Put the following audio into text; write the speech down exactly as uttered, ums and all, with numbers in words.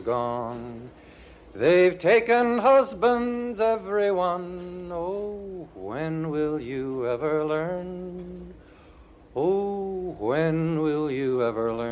gone. They've taken husbands, everyone. Oh, when will you ever learn? Oh, when will you ever learn?